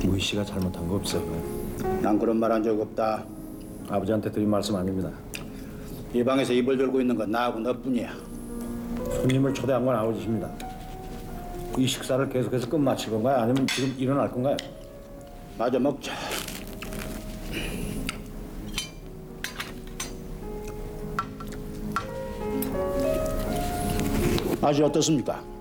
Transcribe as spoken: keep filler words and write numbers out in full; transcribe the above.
우희 씨가 잘못한 거 없어요. 난 그런 말 한 적 없다. 아버지한테 드린 말씀 아닙니다. 이 방에서 입을 들고 있는 건 나하고 너뿐이야. 손님을 초대한 건 아버지십니다. 이 식사를 계속해서 끝마칠 건가요? 아니면 지금 일어날 건가요? 마저 먹자. 맛이 어떻습니까?